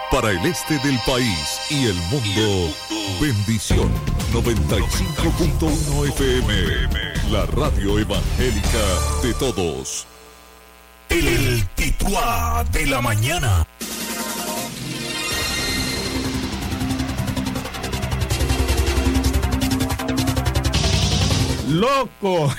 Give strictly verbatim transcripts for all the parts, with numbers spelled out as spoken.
Para el este del país y el mundo, Bendición noventa y cinco punto uno F M, la radio evangélica de todos. El Tituá de la mañana. Loco.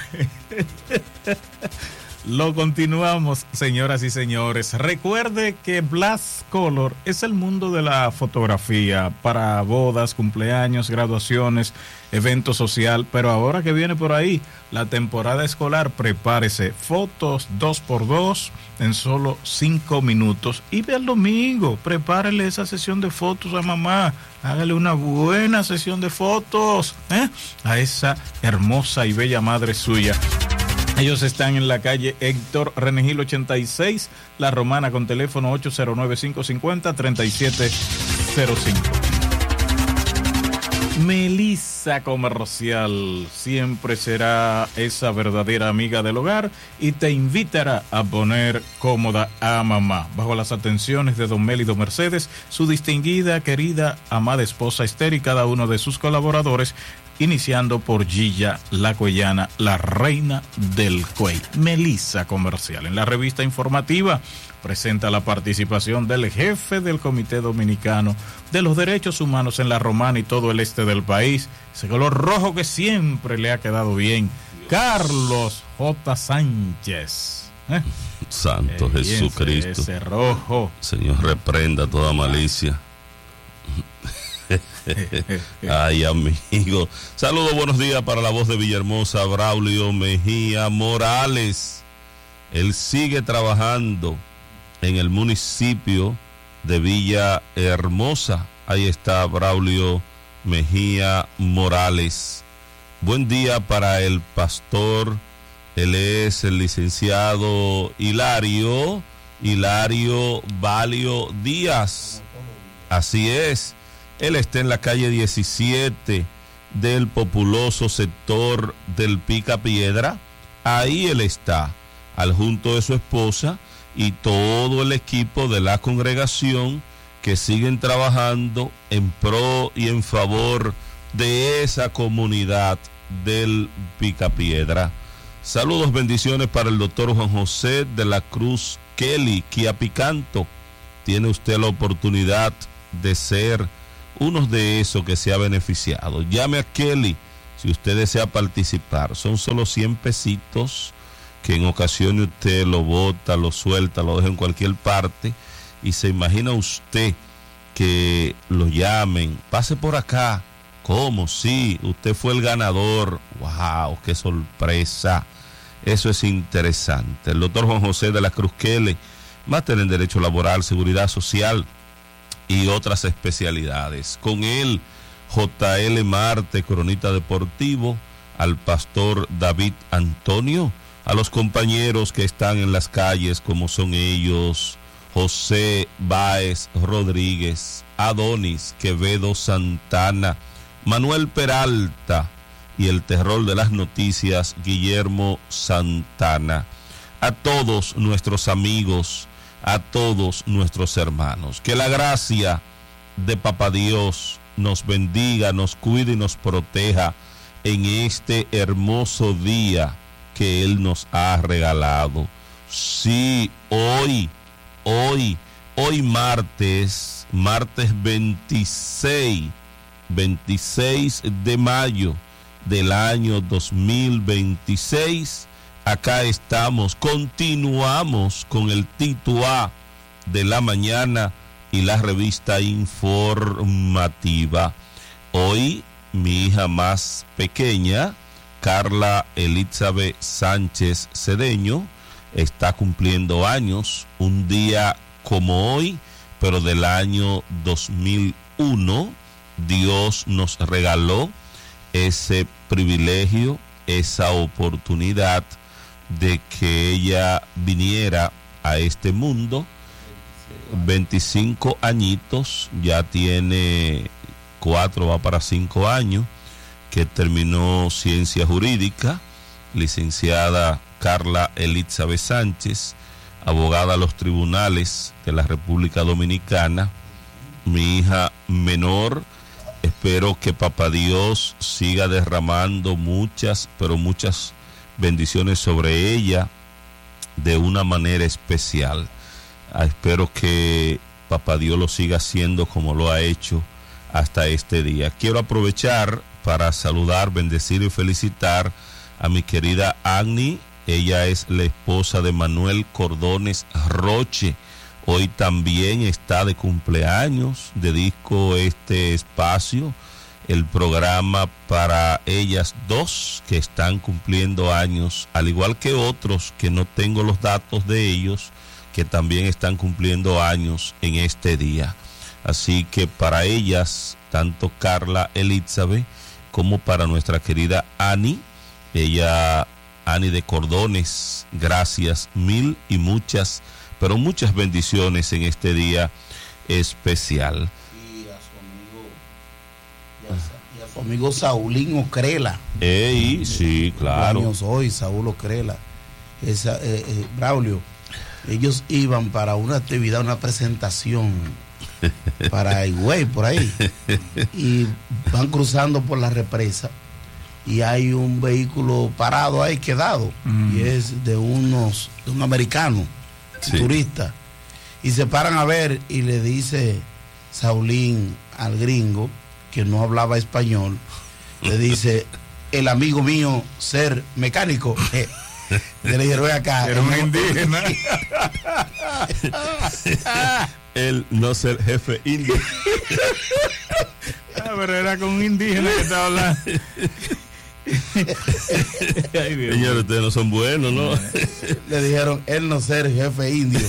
Lo continuamos, señoras y señores. Recuerde que Blast Color es el mundo de la fotografía para bodas, cumpleaños, graduaciones, evento social. Pero ahora que viene por ahí la temporada escolar, prepárese. Fotos dos por dos en solo cinco minutos. Y ve el domingo, prepárele esa sesión de fotos a mamá. Hágale una buena sesión de fotos ¿eh? a esa hermosa y bella madre suya. Ellos están en la calle Héctor Renegil ochenta y seis, La Romana, con teléfono ocho cero nueve, cinco cinco cero, tres siete cero cinco. Melissa Comercial siempre será esa verdadera amiga del hogar y te invitará a poner cómoda a mamá. Bajo las atenciones de don Mélido Mercedes, su distinguida, querida, amada esposa Esther y cada uno de sus colaboradores, iniciando por Gilla la Cuellana, la reina del cuey. Melissa Comercial. En la revista informativa presenta la participación del jefe del Comité Dominicano de los Derechos Humanos en La Romana y todo el este del país, ese color rojo que siempre le ha quedado bien, Carlos J. Sánchez. ¿Eh? Santo eh, Jesucristo. Ese rojo. Señor, reprenda toda malicia. Ay, amigo. Saludos, buenos días para la voz de Villahermosa, Braulio Mejía Morales. Él sigue trabajando en el municipio de Villahermosa. Ahí está Braulio Mejía Morales. Buen día para el pastor. Él es el licenciado Hilario, Hilario Valio Díaz. Así es. Él está en la calle diecisiete del populoso sector del Picapiedra. Ahí él está, al junto de su esposa y todo el equipo de la congregación que siguen trabajando en pro y en favor de esa comunidad del Picapiedra. Saludos, bendiciones para el doctor Juan José de la Cruz Kelly, Quiapicanto. Tiene usted la oportunidad de ser uno de esos que se ha beneficiado. Llame a Kelly si usted desea participar. Son solo cien pesitos que en ocasiones usted lo bota, lo suelta, lo deja en cualquier parte y se imagina usted que lo llamen. Pase por acá. ¿Cómo? Sí, usted fue el ganador. ¡Wow! ¡Qué sorpresa! Eso es interesante. El doctor Juan José de la Cruz Kelly, máster en Derecho Laboral, Seguridad Social y otras especialidades. Con él, J L Marte, cronista deportivo, al pastor David Antonio, a los compañeros que están en las calles, como son ellos, José Báez Rodríguez, Adonis Quevedo Santana, Manuel Peralta y el terror de las noticias, Guillermo Santana. A todos nuestros amigos, a todos nuestros hermanos. Que la gracia de Papá Dios nos bendiga, nos cuide y nos proteja en este hermoso día que Él nos ha regalado. Sí, hoy, hoy, hoy martes, martes veintiséis, veintiséis de mayo del año dos mil veintiséis, acá estamos, continuamos con el Tituá de la mañana y la revista informativa. Hoy mi hija más pequeña, Carla Elizabeth Sánchez Cedeño, está cumpliendo años, un día como hoy, pero del año dos mil uno. Dios nos regaló ese privilegio, esa oportunidad de que ella viniera a este mundo. veinticinco añitos, ya tiene cuatro, va para cinco años, que terminó ciencia jurídica, licenciada Carla Elizabeth Sánchez, abogada a los tribunales de la República Dominicana, mi hija menor. Espero que Papá Dios siga derramando muchas, pero muchas bendiciones sobre ella de una manera especial. Ah, espero que Papá Dios lo siga haciendo como lo ha hecho hasta este día. Quiero aprovechar para saludar, bendecir y felicitar a mi querida Agni. Ella es la esposa de Manuel Cordones Roche. Hoy también está de cumpleaños. Dedico este espacio, el programa, para ellas dos que están cumpliendo años, al igual que otros que no tengo los datos de ellos, que también están cumpliendo años en este día. Así que para ellas, tanto Carla Elizabeth como para nuestra querida Ani, ella, Ani de Cordones, gracias mil y muchas pero muchas bendiciones en este día especial. Y a su amigo, y a, y a su amigo Saúlín Ocrela. Ey, sí, claro. Años hoy, Saúl Ocrela. Esa, eh, eh, Braulio, ellos iban para una actividad, una presentación para Higüey, por ahí. Y van cruzando por la represa. Y hay un vehículo parado ahí, quedado. Mm. Y es de unos, de un americano. Sí. Turista, y se paran a ver y le dice Saulín al gringo que no hablaba español, le dice: el amigo mío ser mecánico. Eh, le dijeron: ven acá, era un indígena. Él no ser jefe indio. Ah, pero era con un indígena que estaba hablando. Ay, señores, ustedes no son buenos, ¿no? Le dijeron: él no ser jefe indio.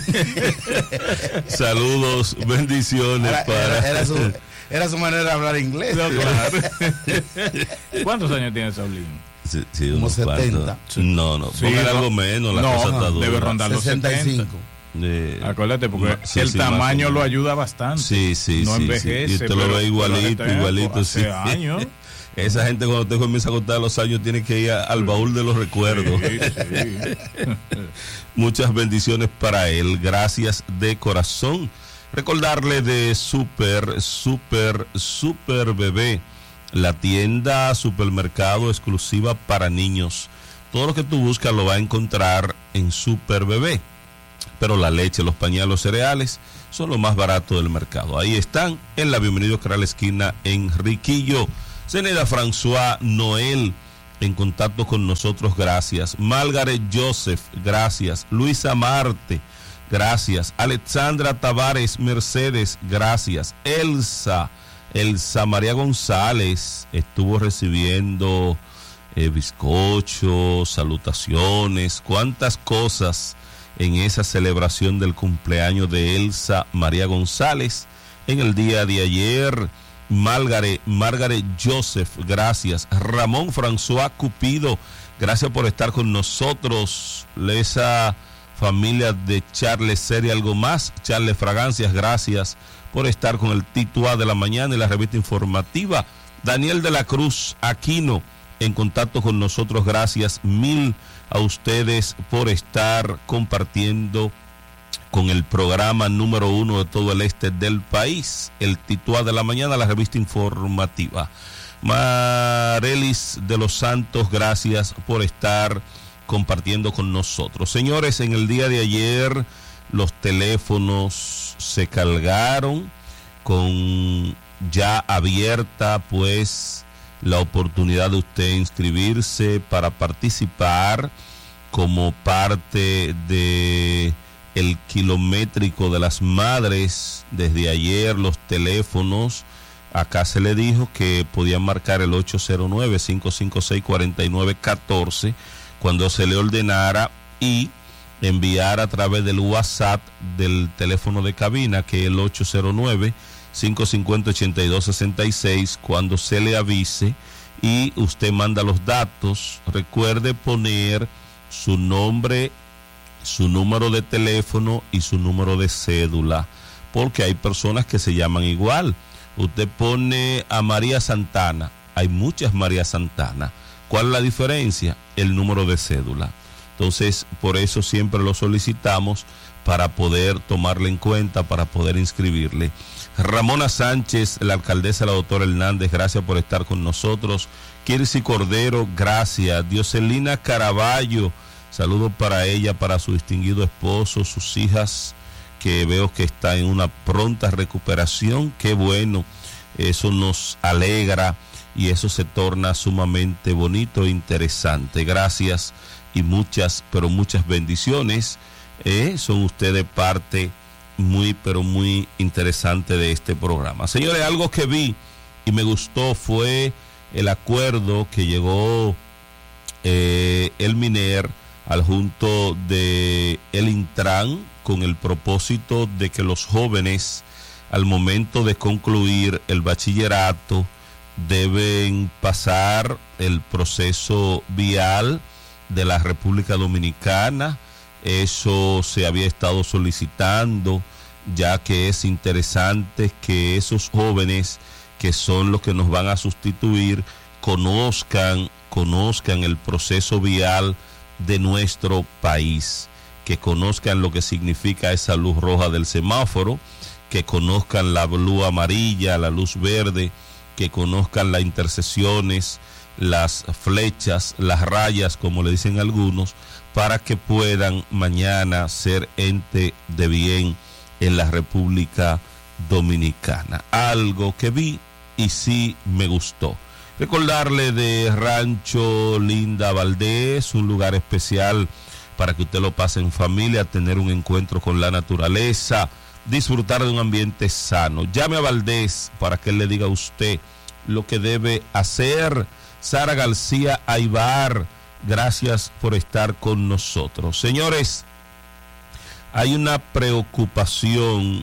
Saludos, bendiciones. Era, para era, era, su, era su manera de hablar inglés. No, claro. ¿Cuántos años tiene Saulín? Sí, sí, como setenta. Sí. No, no, sí, pongan no, algo menos, la no, cosa está dura. Debe rondar los sesenta y cinco. Eh, Acuérdate, porque sí, el sí, tamaño lo ayuda bastante. Sí, sí, no sí. envejece. Sí. Y usted lo ve igualito, igualito. Hace sí. años. Esa gente, cuando usted comienza a contar los años, tiene que ir a, al baúl de los recuerdos. Sí, sí. Muchas bendiciones para él. Gracias de corazón. Recordarle de Super, Super, Super Bebé, la tienda supermercado exclusiva para niños. Todo lo que tú buscas lo va a encontrar en Super Bebé. Pero la leche, los pañales, los cereales son lo más barato del mercado. Ahí están, en la Bienvenido Oscar a la esquina en Riquillo. Zeneda François Noel en contacto con nosotros, gracias. Margaret Joseph, gracias. Luisa Marte, gracias. Alexandra Tavares Mercedes, gracias. Elsa, Elsa María González estuvo recibiendo eh, bizcochos, salutaciones, cuántas cosas en esa celebración del cumpleaños de Elsa María González en el día de ayer. Margaret, Margaret Joseph, gracias. Ramón François Cupido, gracias por estar con nosotros. Esa familia de Charles Serie Algo Más, Charles Fragancias, gracias por estar con el Tituá de la mañana y la revista informativa. Daniel de la Cruz Aquino, en contacto con nosotros, gracias mil a ustedes por estar compartiendo con el programa número uno de todo el este del país, el Tituá de la mañana, la revista informativa. Marelis de los Santos, gracias por estar compartiendo con nosotros. Señores, en el día de ayer los teléfonos se cargaron con ya abierta pues la oportunidad de usted inscribirse para participar como parte de el kilométrico de las madres. Desde ayer los teléfonos, acá se le dijo que podían marcar el ocho cero nueve, cinco cinco seis, cuatro nueve uno cuatro cuando se le ordenara y enviar a través del WhatsApp del teléfono de cabina, que es el ocho cero nueve, cinco cinco cero, ocho dos seis seis, cuando se le avise y usted manda los datos. Recuerde poner su nombre, su número de teléfono y su número de cédula, porque hay personas que se llaman igual. Usted pone a María Santana, hay muchas María Santana. ¿Cuál es la diferencia? El número de cédula. Entonces, por eso siempre lo solicitamos para poder tomarle en cuenta, para poder inscribirle. Ramona Sánchez, la alcaldesa, la doctora Hernández, gracias por estar con nosotros. Kirsi Cordero, gracias. Dioselina Caraballo, saludos para ella, para su distinguido esposo, sus hijas, que veo que está en una pronta recuperación. Qué bueno, eso nos alegra y eso se torna sumamente bonito e interesante. Gracias y muchas, pero muchas bendiciones. Eh, son ustedes parte muy, pero muy interesante de este programa. Señores, algo que vi y me gustó fue el acuerdo que llegó eh, el MINER al junto de el Intran con el propósito de que los jóvenes al momento de concluir el bachillerato deben pasar el proceso vial de la República Dominicana. Eso se había estado solicitando, ya que es interesante que esos jóvenes que son los que nos van a sustituir conozcan, conozcan el proceso vial de nuestro país, que conozcan lo que significa esa luz roja del semáforo, que conozcan la luz amarilla, la luz verde, que conozcan las intersecciones, las flechas, las rayas, como le dicen algunos, para que puedan mañana ser ente de bien en la República Dominicana. Algo que vi y sí me gustó. Recordarle de Rancho Linda Valdés, un lugar especial para que usted lo pase en familia, tener un encuentro con la naturaleza, disfrutar de un ambiente sano. Llame a Valdés para que él le diga a usted lo que debe hacer. Sara García Aybar, gracias por estar con nosotros. Señores, hay una preocupación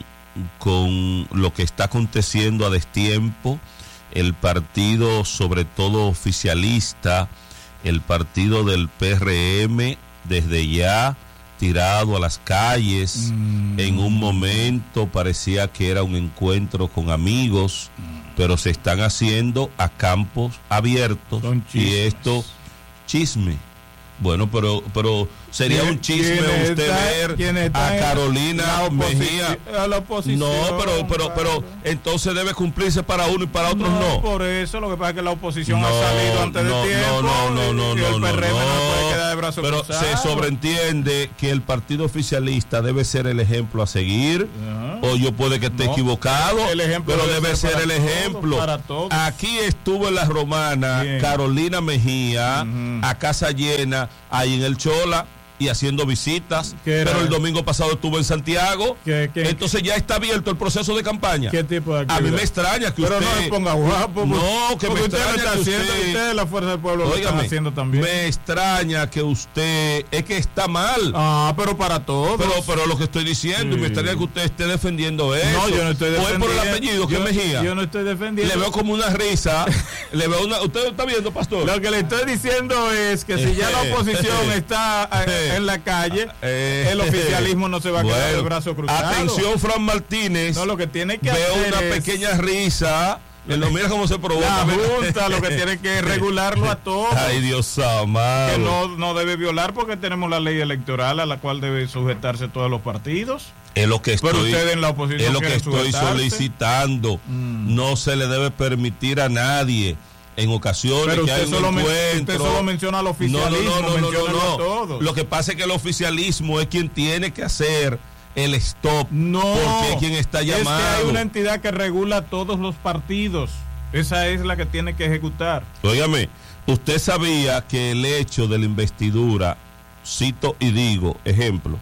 con lo que está aconteciendo a destiempo. El partido, sobre todo oficialista, el partido del P R M, desde ya tirado a las calles. Mm. En un momento parecía que era un encuentro con amigos, mm. pero se están haciendo a campos abiertos. Y esto, chisme. Bueno, pero pero sería un chisme usted ver a Carolina Mejía. A la oposición, no, pero pero pero entonces debe cumplirse para uno y para otros no. No, por eso lo que pasa es que la oposición no, ha salido antes no, de tiempo. No, no, no, y, no, y el no, P R M no, no puede quedar de brazos pero cruzados. Se sobreentiende que el partido oficialista debe ser el ejemplo a seguir. No. O yo puede que esté no, equivocado, el ejemplo pero debe, debe ser, ser el todos, ejemplo. Para todos. Aquí estuvo en la Romana Bien. Carolina Mejía, uh-huh. a casa llena, ahí en el Chola y haciendo visitas, pero el domingo pasado estuvo en Santiago. ¿Qué, qué, entonces ya está abierto el proceso de campaña. ¿Qué tipo de actividad? A mí me extraña que pero usted no me ponga guapo. No, que me usted extraña está que haciendo, usted, usted la fuerza del pueblo óigame, lo está haciendo también. Me extraña que usted es que está mal. Ah, pero para todos. Pero pero lo que estoy diciendo sí. y me extraña que usted esté defendiendo eso. No, yo no estoy defendiendo. O es por el apellido que yo, Mejía. Yo no estoy defendiendo. Le veo como una risa. le veo una. ¿Usted está viendo, pastor? Lo que le estoy diciendo es que si ya la oposición está en la calle, Eh, el oficialismo no se va a quedar bueno, de brazo cruzado. Atención, Fran Martínez. No, lo que tiene que veo hacer una es, pequeña risa. Lo mira cómo se provoca. La Junta lo que tiene que regularlo a todos. Ay, Dios amado. Que no, no debe violar porque tenemos la ley electoral a la cual debe sujetarse todos los partidos. Es lo que estoy, pero ustedes en la oposición es lo que estoy sujetarse. solicitando. Mm. No se le debe permitir a nadie. En ocasiones pero que usted hay un solo encuentro. usted solo menciona al oficialismo, no, no, no, no, no, no. a todos. Lo que pasa es que el oficialismo es quien tiene que hacer el stop. No, porque es quien está llamado. Es que hay una entidad que regula todos los partidos. Esa es la que tiene que ejecutar. Óigame, usted sabía que el hecho de la investidura, cito y digo, ejemplo,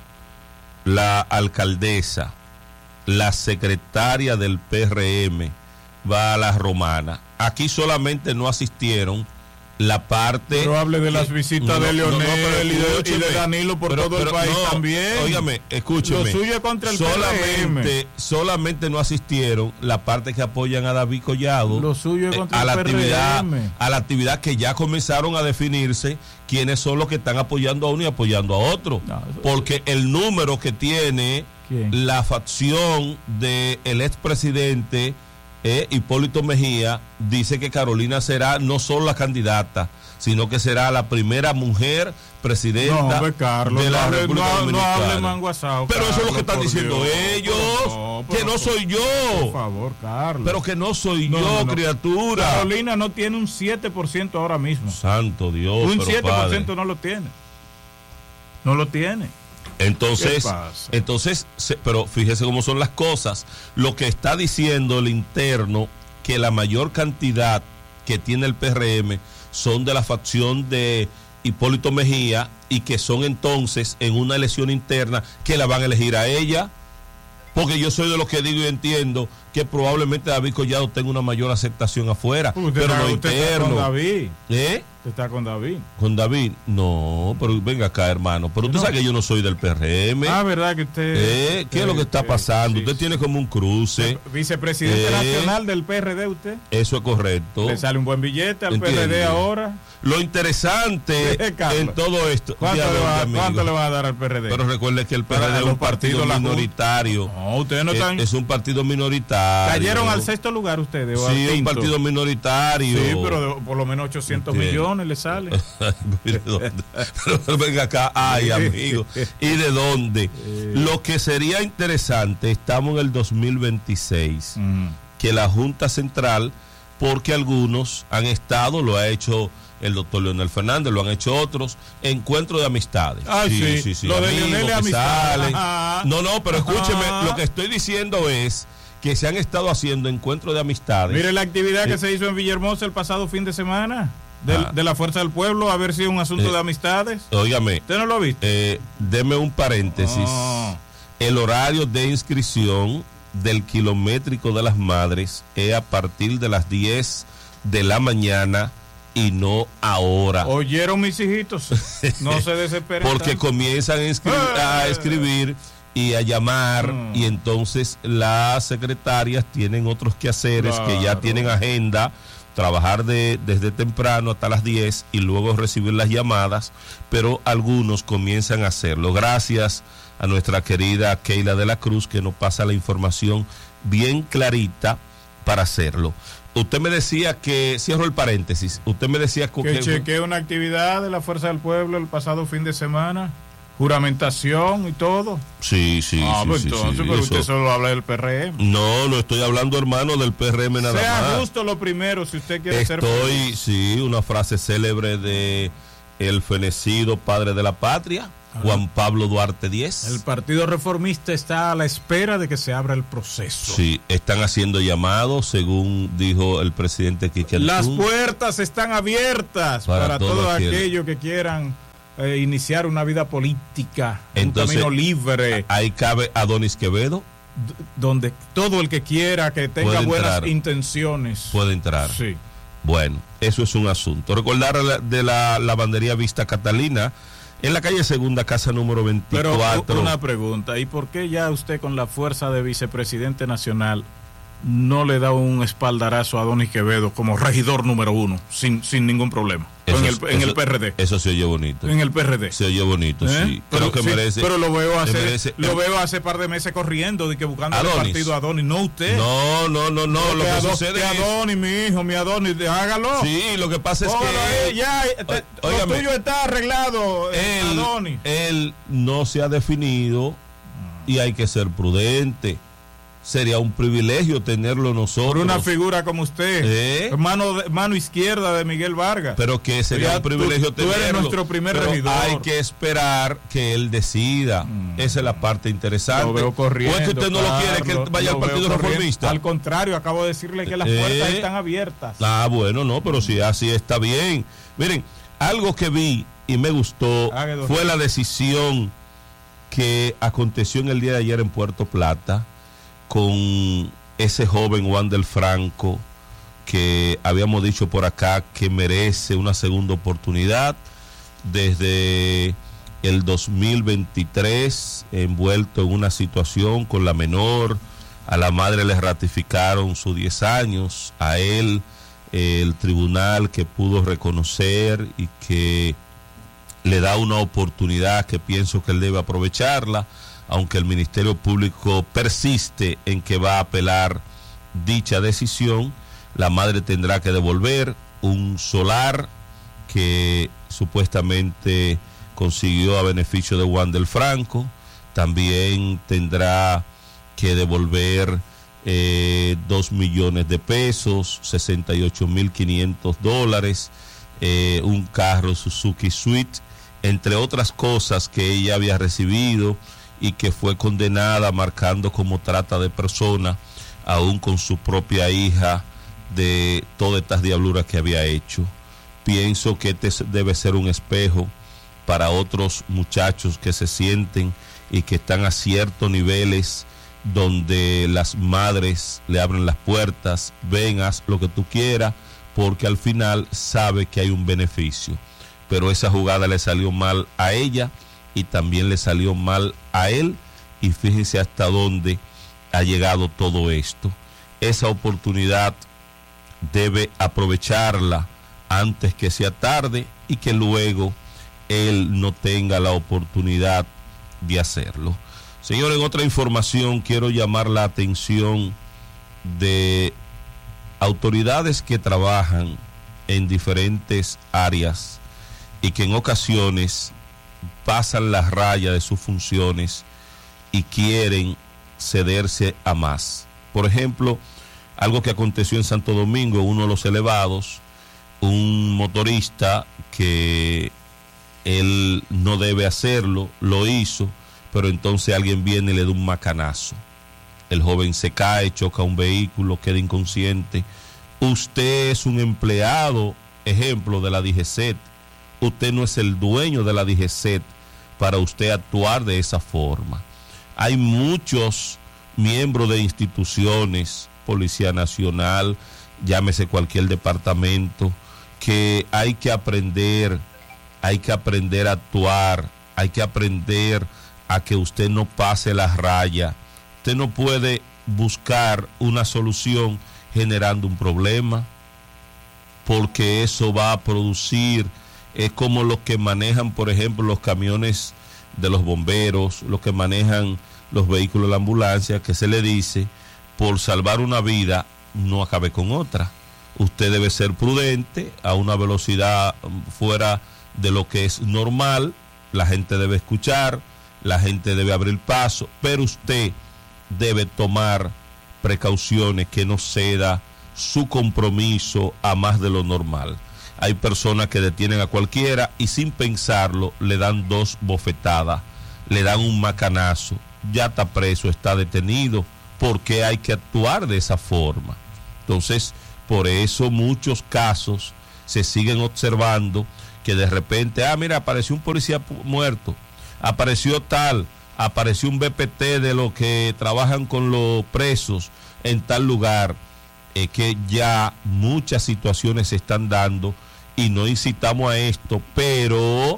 la alcaldesa, la secretaria del P R M va a la Romana. Aquí solamente no asistieron la parte... Pero hable de las visitas no, de Leonel no, no, y, de, y de Danilo por pero, todo pero, el país no, también. Óigame, escúcheme. Lo suyo es contra el solamente, P R M. Solamente no asistieron la parte que apoyan a David Collado. Lo suyo es contra a el la P R M. Actividad, a la actividad que ya comenzaron a definirse quiénes son los que están apoyando a uno y apoyando a otro. No, porque el número que tiene ¿Quién? La facción del expresidente eh, Hipólito Mejía dice que Carolina será no solo la candidata, sino que será la primera mujer presidenta no, hombre, Carlos, de la no, República no, Dominicana. No hable manguasao, pero Carlos, eso es lo que están por diciendo Dios. ellos, No, que no soy yo. Por favor, Carlos. Pero que no soy No, yo, no, no. criatura. Carolina no tiene un siete por ciento ahora mismo. Santo Dios, un pero siete por ciento padre. no lo tiene. No lo tiene. Entonces, ¿Qué pasa? entonces, se- pero fíjese cómo son las cosas. Lo que está diciendo el interno, que la mayor cantidad que tiene el P R M son de la facción de Hipólito Mejía y que son entonces en una elección interna que la van a elegir a ella. Porque yo soy de los que digo y entiendo que probablemente David Collado tenga una mayor aceptación afuera, Usted pero está- no usted está interno. con David. ¿Eh? Usted está con David. Con David, no, pero venga acá, hermano. Pero tú No. sabes que yo no soy del P R M. Ah, ¿verdad que usted... ¿Eh? ¿Qué es lo que está eh, pasando? sí, Usted sí. tiene como un cruce. Vicepresidente Eh. nacional del P R D, usted. Eso es correcto. Le sale un buen billete al Entiendo. P R D ahora. Lo interesante Eh, Carlos. en todo esto. ¿Cuánto, Ya le no, va, amigo. ¿Cuánto le va a dar al P R D? Pero recuerde que el P R D Para es los un partido partidos, la Junta. minoritario. No, ustedes no Es- están... Es, un partido minoritario. ¿Cayeron al sexto lugar ustedes? ¿O al Sí, un quinto? partido minoritario. Sí, pero de- por lo menos ochocientos Entiendo. millones le sale. Mire dónde. Pero venga acá, ay amigo, ¿y de dónde? Lo que sería interesante, estamos en el dos mil veintiséis, Mm. que la Junta Central, porque algunos han estado, lo ha hecho el doctor Leonel Fernández, lo han hecho otros, encuentro de amistades. Ay, sí. Lo de amigos Leonel es que amistad. salen. Ajá. No, no, pero escúcheme, Ajá. lo que estoy diciendo es que se han estado haciendo encuentros de amistades. Mire la actividad Sí. que se hizo en Villahermosa el pasado fin de semana del- Ah. de la Fuerza del Pueblo, a ver si es un asunto Eh. de amistades. Óigame, ¿Usted no lo ha visto? eh, deme un paréntesis. Oh. El horario de inscripción del kilométrico de las madres es a partir de las diez de la mañana y no ahora. ¿Oyeron mis hijitos? No se desesperen. Porque tanto. comienzan a, inscri- a Eh. escribir y a llamar Mm. y entonces las secretarias tienen otros quehaceres que ya Claro. tienen agenda, trabajar de, desde temprano hasta las diez y luego recibir las llamadas, pero algunos comienzan a hacerlo. Gracias a nuestra querida Keila de la Cruz que nos pasa la información bien clarita para hacerlo. Usted me decía que, cierro el paréntesis, usted me decía Que que, chequeé una actividad de la Fuerza del Pueblo el pasado fin de semana. Juramentación y todo. sí, sí, ah, sí, pues sí, entonces, sí, pero eso. usted solo habla del P R M. No, no estoy hablando, hermano, del P R M nada Sea más. justo lo primero, si usted quiere ser Estoy, feliz. sí, una frase célebre de el fenecido padre de la patria, Juan Pablo Duarte Díez. El Partido Reformista está a la espera de que se abra el proceso. Sí, están haciendo llamados, según dijo el presidente Quique Las Antún. puertas están abiertas Para para, todo todos aquel- aquellos que quieran eh, iniciar una vida política, Entonces, un camino libre, Ahí cabe Adonis Quevedo, d- donde todo el que quiera que tenga Puede buenas entrar. intenciones. puede entrar. Sí. Bueno, eso es un asunto. Recordar la- de la lavandería Vista Catalina, en la calle Segunda, casa número Pero veinticuatro. u- una pregunta, ¿y por qué ya usted con la fuerza de vicepresidente nacional no le da un espaldarazo a Adonis Quevedo como regidor número uno, sin, sin ningún problema? Eso en es- el, en eso- el P R D. Eso se oye bonito. En el P R D. Se oye bonito, ¿Eh? sí. Pero, Creo que sí, merece. pero lo veo que hace, merece- lo veo hace par de meses corriendo de que buscando el Adonis. partido a Adonis, no usted. No, no, no, no. Lo que que Ado- sucede que es. Adonis, mi hijo, mi Adonis, de- hágalo. Sí, lo que pasa es Póngalo que. ahí, ya, te- Ó- óigame. lo tuyo está arreglado, eh, él, Adonis. él no se ha definido y hay que ser prudente. Sería un privilegio tenerlo Por nosotros. una figura como usted, ¿Eh? mano, de- mano izquierda de Miguel Vargas. Pero que sería Ya un privilegio tú- tú eres tenerlo. nuestro primer pero regidor. hay que esperar que él decida. Esa es la parte interesante. Lo veo corriendo. ¿O es que usted no lo quiere que él Carlos, vaya al lo veo Partido corriendo. Reformista? Al contrario, acabo de decirle que las Eh. puertas están abiertas. Ah, bueno, no, pero si así está bien. Miren, algo que vi y me gustó Haga dos. fue la decisión que aconteció en el día de ayer en Puerto Plata con ese joven Juan del Franco, que habíamos dicho por acá que merece una segunda oportunidad desde el dos mil veintitrés, envuelto en una situación con la menor. A la madre le ratificaron sus diez años, a él eh, el tribunal que pudo reconocer y que le da una oportunidad que pienso que él debe aprovecharla, aunque el Ministerio Público persiste en que va a apelar dicha decisión, la madre tendrá que devolver un solar que supuestamente consiguió a beneficio de Wander Franco. También tendrá que devolver eh, dos millones de pesos, sesenta y ocho mil quinientos dólares, eh, un carro Suzuki Swift, entre otras cosas que ella había recibido y que fue condenada marcando como trata de persona, aún con su propia hija, de todas estas diabluras que había hecho. Pienso que este debe ser un espejo para otros muchachos que se sienten y que están a ciertos niveles donde las madres le abren las puertas, ven, haz lo que tú quieras, porque al final sabe que hay un beneficio. Pero esa jugada le salió mal a ella y también le salió mal a él, y fíjense hasta dónde ha llegado todo esto. Esa oportunidad debe aprovecharla antes que sea tarde y que luego él no tenga la oportunidad de hacerlo. Señores, en otra información quiero llamar la atención de autoridades que trabajan en diferentes áreas y que en ocasiones pasan la raya de sus funciones y quieren cederse a más. Por ejemplo, algo que aconteció en Santo Domingo, uno de los elevados, un motorista que él no debe hacerlo, lo hizo, pero entonces alguien viene y le da un macanazo. El joven se cae, choca un vehículo, queda inconsciente. Usted es un empleado, ejemplo, de la D G C E T. Usted no es el dueño de la D G C E T para usted actuar de esa forma. Hay muchos miembros de instituciones, Policía Nacional, llámese cualquier departamento, que hay que aprender, hay que aprender a actuar, hay que aprender a que usted no pase la raya. Usted no puede buscar una solución generando un problema, porque eso va a producir, es como los que manejan, por ejemplo, los camiones de los bomberos, los que manejan los vehículos de la ambulancia, que se le dice, por salvar una vida, no acabe con otra. Usted debe ser prudente a una velocidad fuera de lo que es normal, la gente debe escuchar, la gente debe abrir paso, pero usted debe tomar precauciones, que no ceda su compromiso a más de lo normal. Hay personas que detienen a cualquiera y sin pensarlo le dan dos bofetadas, le dan un macanazo, ya está preso, está detenido, porque hay que actuar de esa forma. Entonces, por eso muchos casos se siguen observando, que de repente, ah, mira, apareció un policía muerto, apareció tal, apareció un B P T de los que trabajan con los presos en tal lugar, eh, que ya muchas situaciones se están dando y no incitamos a esto, pero,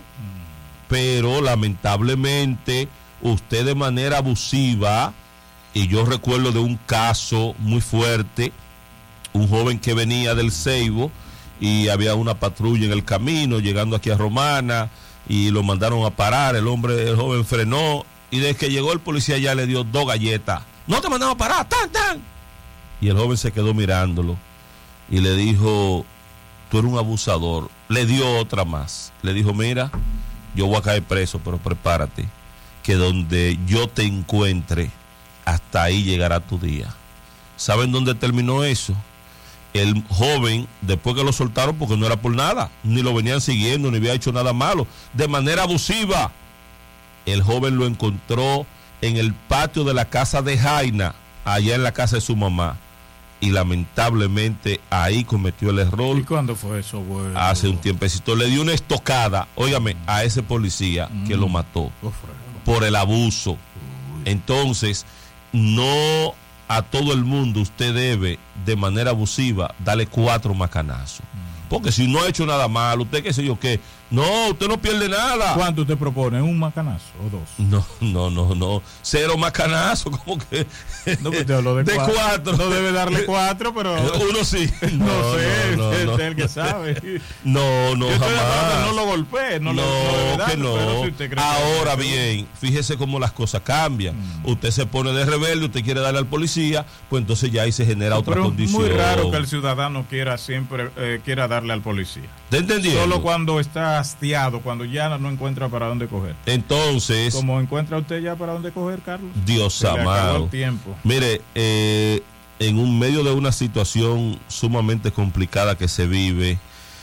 pero lamentablemente usted de manera abusiva, y yo recuerdo de un caso muy fuerte, un joven que venía del Ceibo y había una patrulla en el camino llegando aquí a Romana y lo mandaron a parar, el hombre, el joven frenó y desde que llegó el policía ya le dio dos galletas. No te mandamos a parar, tan, tan. Y el joven se quedó mirándolo y le dijo, tú eres un abusador. Le dio otra más. Le dijo, mira, yo voy a caer preso, pero prepárate, que donde yo te encuentre, hasta ahí llegará tu día. ¿Saben dónde terminó eso? El joven, después que lo soltaron, porque no era por nada, ni lo venían siguiendo, ni había hecho nada malo, de manera abusiva, el joven lo encontró en el patio de la casa de Jaina, allá en la casa de su mamá, y lamentablemente ahí cometió el error. ¿Y cuándo fue eso, güey? Hace un tiempecito. Le dio una estocada, óigame, a ese policía mm. que lo mató oh, por el abuso. Uy. Entonces, no a todo el mundo usted debe de manera abusiva darle cuatro macanazos, mm. porque si no ha hecho nada malo, usted qué sé yo qué, No, usted no pierde nada. ¿Cuánto te propone? ¿Un macanazo o dos? No, no, no, no. Cero macanazo, como que. No, pues te hablo de, de cuatro. cuatro. No debe darle cuatro, pero. Uno sí. No, No, sé, no, es no, el que sabe. No, no, Yo estoy de acuerdo, jamás. no lo golpee, no, No, lo, no debe darle, que no. pero si usted cree que- Ahora bien, fíjese cómo las cosas cambian. Mm. Usted se pone de rebelde, usted quiere darle al policía, pues entonces ya ahí se genera otra Pero es condición. muy raro que el ciudadano quiera siempre eh, quiera darle al policía. ¿Te entendiendo? Solo cuando está hastiado, cuando ya no encuentra para dónde coger. Entonces, Como encuentra usted ya para dónde coger, Carlos. Dios Se le acabó amado. el tiempo. Mire, eh, en un medio de una situación sumamente complicada que se vive,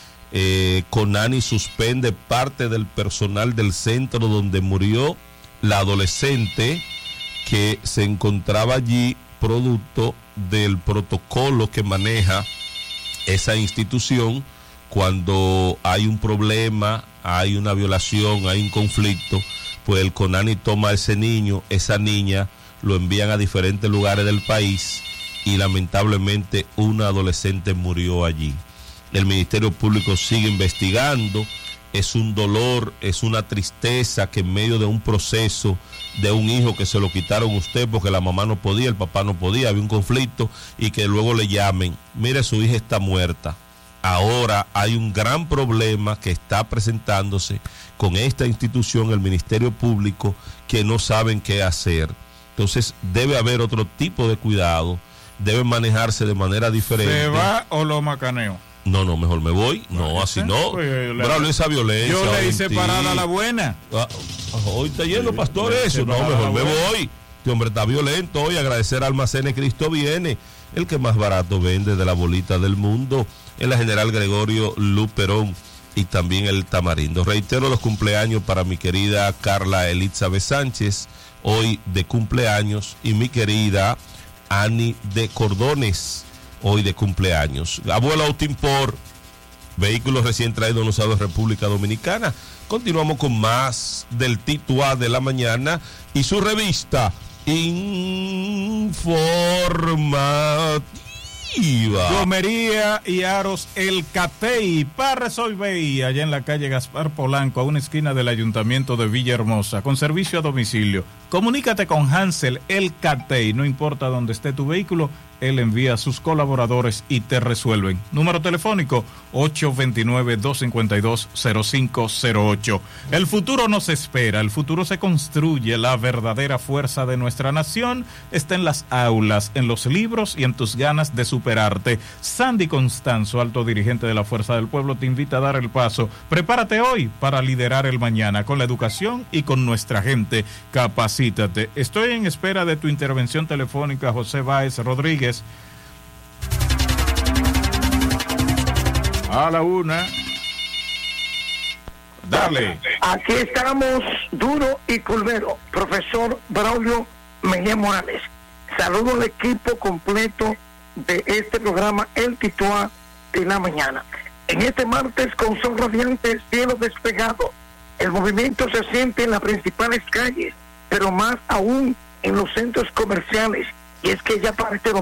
eh, Conani suspende parte del personal del centro donde murió la adolescente que se encontraba allí producto del protocolo que maneja esa institución cuando hay un problema, hay una violación, hay un conflicto, pues el Conani toma a ese niño, esa niña, lo envían a diferentes lugares del país y lamentablemente una adolescente murió allí. El Ministerio Público sigue investigando, es un dolor, es una tristeza que en medio de un proceso de un hijo que se lo quitaron a usted porque la mamá no podía, el papá no podía, había un conflicto y que luego le llamen, mire, su hija está muerta. Ahora hay un gran problema que está presentándose con esta institución, el Ministerio Público, que no saben qué hacer. Entonces debe haber otro tipo de cuidado, debe manejarse de manera diferente. ¿Se va o lo macaneo? No, no, mejor me voy. No, Bueno, así ¿eh? no. Pues, le- Bravo, esa violencia. Yo le hice Valentín. parada a la buena. Ah, hoy está yendo, Sí, pastor, le eso. hice No, parada mejor a la me buena. voy. Este hombre está violento hoy. Agradecer a Almacenes Cristo Viene, el que más barato vende de la bolita del mundo, en la General Gregorio Luperón y también el Tamarindo. Reitero los cumpleaños para mi querida Carla Elizabeth Sánchez, hoy de cumpleaños, y mi querida Ani de Cordones, hoy de cumpleaños. Abuelo Autimpor, vehículos recién traídos en usados de República Dominicana. Continuamos con más del Tituá de la mañana y su revista informativa. Gomería y aros El Catey, para resolver allá en la calle Gaspar Polanco, a una esquina del Ayuntamiento de Villahermosa, con servicio a domicilio. Comunícate con Hansel El Catey, no importa dónde esté tu vehículo, él envía a sus colaboradores y te resuelven. Número telefónico ocho dos nueve, dos cinco dos, cero cinco cero ocho. El futuro nos espera, el futuro se construye, la verdadera fuerza de nuestra nación está en las aulas, en los libros y en tus ganas de superarte. Sandy Constanzo, alto dirigente de la Fuerza del Pueblo, te invita a dar el paso. Prepárate hoy para liderar el mañana con la educación y con nuestra gente. Capacítate. Estoy en espera de tu intervención telefónica, José Báez Rodríguez. A la una. Dale. Aquí estamos, Duro y Culvero, profesor Braulio Mejía Morales. Saludo al equipo completo de este programa, El Tituá de la mañana. En este martes, con sol radiante, cielo despejado, el movimiento se siente en las principales calles, pero más aún en los centros comerciales. Y es que ya para este